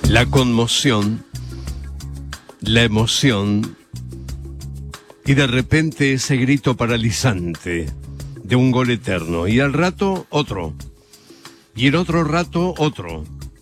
La conmoción, la emoción y de repente ese grito paralizante de un gol eterno y al rato otro y en otro rato otro.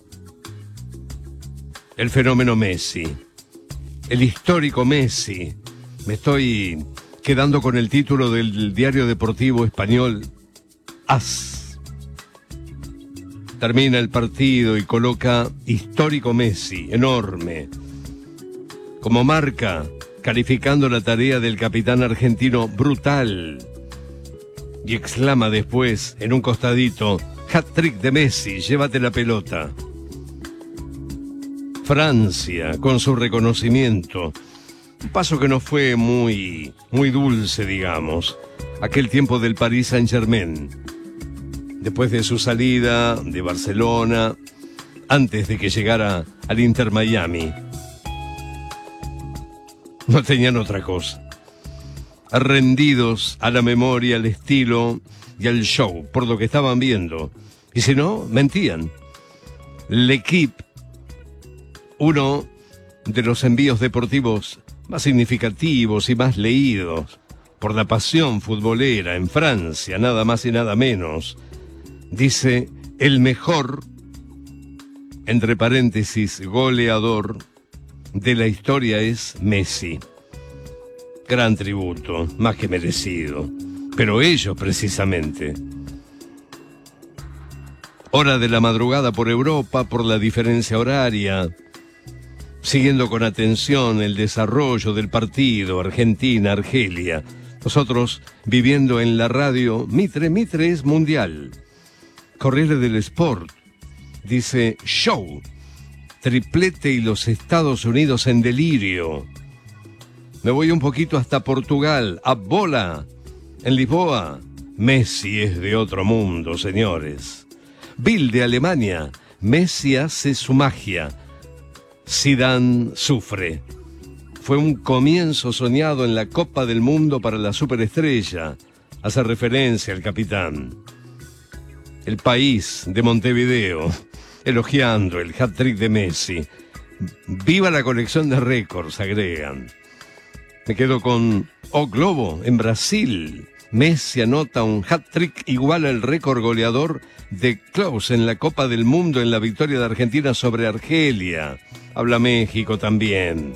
El fenómeno Messi, el histórico Messi. Me estoy quedando con el título del diario deportivo español AS. Termina el partido y coloca histórico Messi, enorme, como marca, calificando la tarea del capitán argentino brutal. Y exclama después, en un costadito, hat-trick de Messi, llévate la pelota. Francia, con su reconocimiento. Un paso que no fue muy dulce, digamos. Aquel tiempo del Paris Saint-Germain. Después de su salida de Barcelona, antes de que llegara al Inter Miami. No tenían otra cosa. Rendidos a la memoria, al estilo y al show, por lo que estaban viendo. Y si no, mentían. L'Équipe, uno de los envíos deportivos más significativos y más leídos por la pasión futbolera en Francia, nada más y nada menos, dice el mejor, entre paréntesis, goleador de la historia es Messi. Gran tributo, más que merecido. Pero ellos precisamente. Hora de la madrugada por Europa, por la diferencia horaria, siguiendo con atención el desarrollo del partido Argentina-Argelia. Nosotros viviendo en la radio, Mitre es mundial. Corriere del Sport dice show, triplete y los Estados Unidos en delirio. Me voy un poquito hasta Portugal, a bola, en Lisboa. Messi es de otro mundo, señores. Bill de Alemania, Messi hace su magia. Zidane sufre. Fue un comienzo soñado en la Copa del Mundo para la superestrella. Hace referencia al capitán. El País de Montevideo, elogiando el hat-trick de Messi. Viva la colección de récords, agregan. Me quedo con O Globo, en Brasil. Messi anota un hat-trick igual al récord goleador de Klose en la Copa del Mundo en la victoria de Argentina sobre Argelia. Habla México también.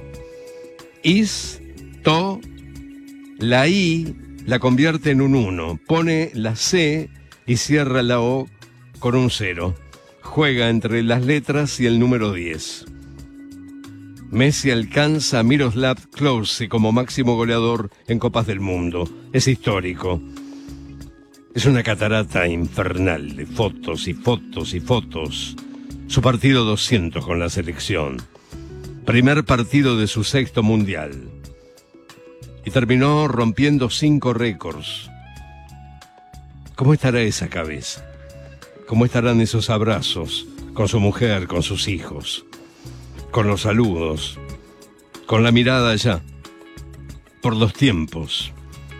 La I la convierte en un 1, pone la C y cierra la O con un 0. Juega entre las letras y el número 10. Messi alcanza a Miroslav Klose como máximo goleador en Copas del Mundo. Es histórico. Es una catarata infernal de fotos y fotos y fotos. Su partido 200 con la selección. Primer partido de su sexto mundial. Y terminó rompiendo 5 récords. ¿Cómo estará esa cabeza? ¿Cómo estarán esos abrazos con su mujer, con sus hijos? Con los saludos, con la mirada allá, por los tiempos.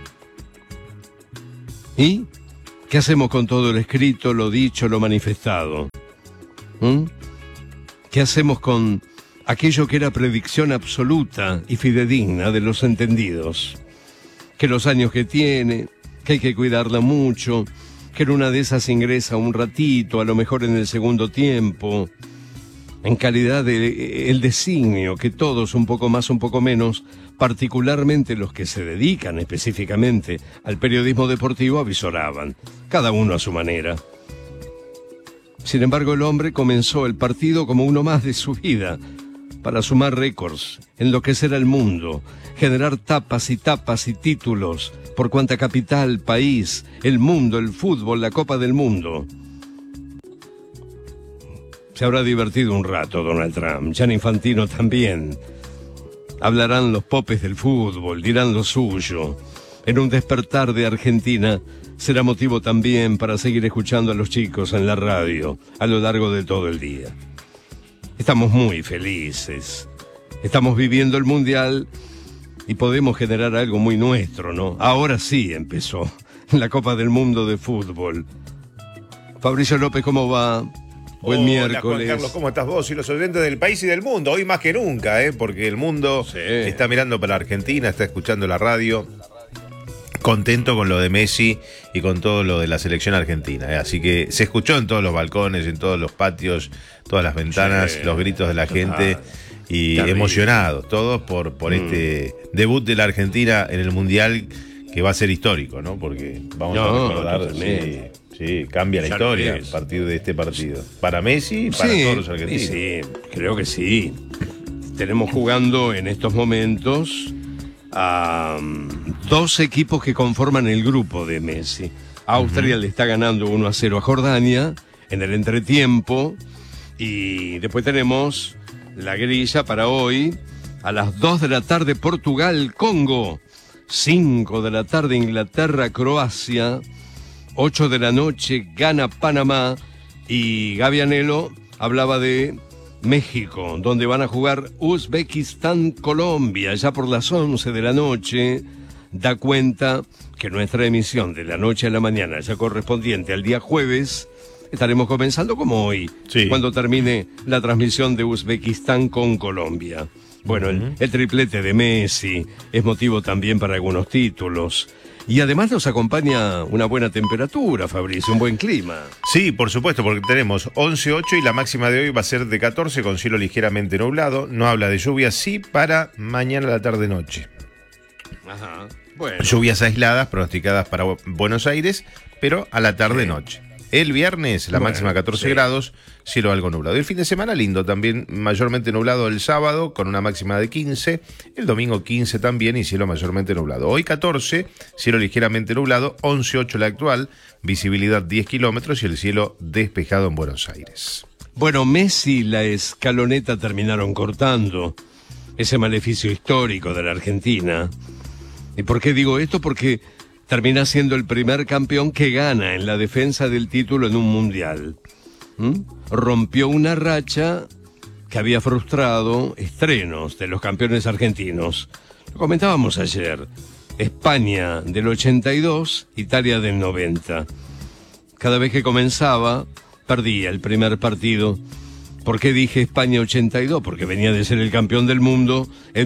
¿Y qué hacemos con todo lo escrito, lo dicho, lo manifestado? ¿Qué hacemos con aquello que era predicción absoluta y fidedigna de los entendidos? Que los años que tiene, que hay que cuidarla mucho, que en una de esas ingresa un ratito, a lo mejor en el segundo tiempo, en calidad de el designio que todos, un poco más, un poco menos, particularmente los que se dedican específicamente al periodismo deportivo, avisoraban, cada uno a su manera. Sin embargo, el hombre comenzó el partido como uno más de su vida, para sumar récords, enloquecer al mundo, generar tapas y títulos, por cuanta capital, país, el mundo, el fútbol, la Copa del Mundo. Se habrá divertido un rato Donald Trump, Gianni Infantino también. Hablarán los popes del fútbol, dirán lo suyo. En un despertar de Argentina será motivo también para seguir escuchando a los chicos en la radio a lo largo de todo el día. Estamos muy felices. Estamos viviendo el Mundial y podemos generar algo muy nuestro, ¿no? Ahora sí empezó la Copa del Mundo de fútbol. Fabricio López, ¿cómo va? Buen miércoles. Juan Carlos, ¿cómo estás vos y los oyentes del país y del mundo? Hoy más que nunca, porque el mundo está mirando para Argentina, está escuchando la radio, contento con lo de Messi y con todo lo de la selección argentina. Así que se escuchó en todos los balcones, en todos los patios, todas las ventanas, los gritos de la gente y emocionados todos por este debut de la Argentina en el Mundial, que va a ser histórico, ¿no? Porque vamos a recordar... Sí, cambia la historia a partir de este partido. Para Messi y para todos los argentinos. Sí, creo que sí. Tenemos jugando en estos momentos a dos equipos que conforman el grupo de Messi. Austria le está ganando 1-0 a Jordania en el entretiempo. Y después tenemos la grilla para hoy. A las 2 de la tarde, Portugal-Congo. 5 de la tarde, Inglaterra-Croacia. 8 de la noche, gana Panamá. Y Gaby Anelo hablaba de México, donde van a jugar Uzbekistán-Colombia, ya por las 11 de la noche. Da cuenta que nuestra emisión de la noche a la mañana, ya correspondiente al día jueves, estaremos comenzando como hoy, cuando termine la transmisión de Uzbekistán con Colombia. Bueno, el triplete de Messi es motivo también para algunos títulos. Y además nos acompaña una buena temperatura, Fabricio, un buen clima. Sí, por supuesto, porque tenemos 11.8 y la máxima de hoy va a ser de 14 con cielo ligeramente nublado. No habla de lluvias, sí, para mañana a la tarde-noche. Ajá, bueno. Lluvias aisladas pronosticadas para Buenos Aires, pero a la tarde-noche. El viernes, la máxima 14 grados, cielo algo nublado. El fin de semana lindo, también mayormente nublado el sábado, con una máxima de 15. El domingo 15 también y cielo mayormente nublado. Hoy 14, cielo ligeramente nublado, 11.8 la actual, visibilidad 10 kilómetros y el cielo despejado en Buenos Aires. Bueno, Messi y la escaloneta terminaron cortando ese maleficio histórico de la Argentina. ¿Y por qué digo esto? Porque termina siendo el primer campeón que gana en la defensa del título en un mundial. Rompió una racha que había frustrado estrenos de los campeones argentinos. Lo comentábamos ayer. España del 82, Italia del 90. Cada vez que comenzaba, perdía el primer partido. ¿Por qué dije España 82? Porque venía de ser el campeón del mundo en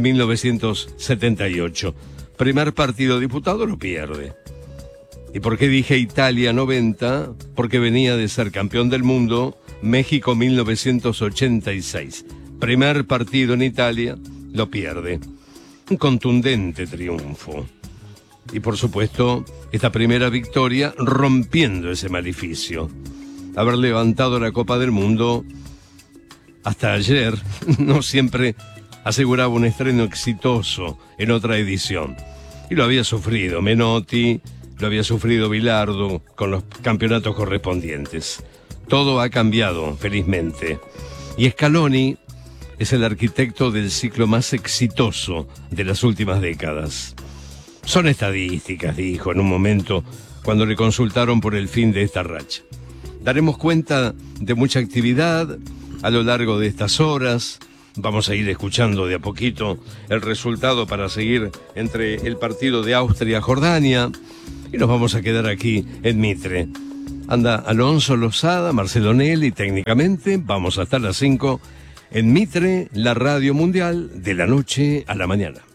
1978. Primer partido disputado lo pierde. ¿Y por qué dije Italia 90? Porque venía de ser campeón del mundo México 1986. Primer partido en Italia, lo pierde. Un contundente triunfo. Y por supuesto, esta primera victoria rompiendo ese maleficio. Haber levantado la Copa del Mundo hasta ayer no siempre aseguraba un estreno exitoso en otra edición. Y lo había sufrido Menotti, lo había sufrido Bilardo con los campeonatos correspondientes. Todo ha cambiado, felizmente. Y Scaloni es el arquitecto del ciclo más exitoso de las últimas décadas. Son estadísticas, dijo en un momento cuando le consultaron por el fin de esta racha. Daremos cuenta de mucha actividad a lo largo de estas horas. Vamos a ir escuchando de a poquito el resultado para seguir entre el partido de Austria-Jordania y nos vamos a quedar aquí en Mitre. Anda Alonso Lozada, Marcelo Nelly, técnicamente vamos hasta las 5 en Mitre, la radio mundial de la noche a la mañana.